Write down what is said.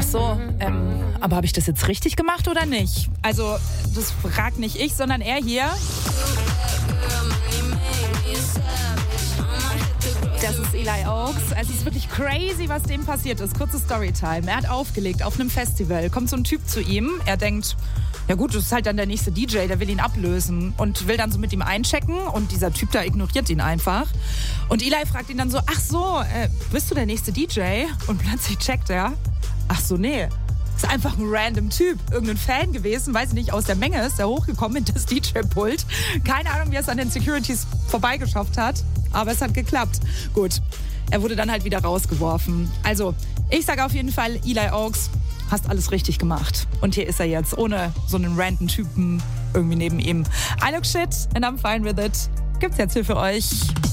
so, aber habe ich das jetzt richtig gemacht oder nicht? Also, das fragt nicht ich, sondern er hier. Das ist Eli Oaks. Es ist wirklich crazy, was dem passiert ist. Kurze Storytime. Er hat aufgelegt auf einem Festival. Kommt so ein Typ zu ihm. Er denkt, ja gut, das ist halt dann der nächste DJ, der will ihn ablösen und will dann so mit ihm einchecken. Und dieser Typ da ignoriert ihn einfach. Und Eli fragt ihn dann so, ach so, bist du der nächste DJ? Und plötzlich checkt er, ach so, nee. Ist einfach ein random Typ, irgendein Fan gewesen, weiß ich nicht, aus der Menge ist er hochgekommen in das DJ-Pult. Keine Ahnung, wie er es an den Securities vorbeigeschafft hat, aber es hat geklappt. Gut, er wurde dann halt wieder rausgeworfen. Also, ich sage auf jeden Fall, Eli Oaks, hast alles richtig gemacht. Und hier ist er jetzt, ohne so einen random Typen irgendwie neben ihm. I look shit and I'm fine with it. Gibt's jetzt hier für euch.